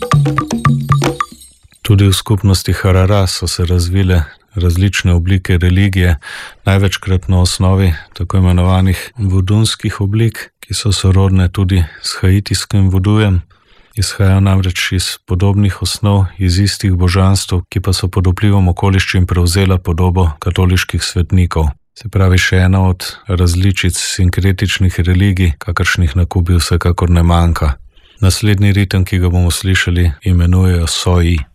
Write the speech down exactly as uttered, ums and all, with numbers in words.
Tudi v skupnosti Harara so se razvile različne oblike religije, največkrat na osnovi tako imenovanih vodunskih oblik, ki so sorodne tudi s haitijskim vodujem. Izhajajo namreč iz podobnih osnov, iz istih božanstv, ki pa so pod vplivom okoliščin prevzela podobo katoliških svetnikov. Se pravi, še ena od različic sinkretičnih religij, kakršnih na Kubi vsekakor ne manjka. Naslednji ritem, ki ga bomo slišali, imenujejo Soji.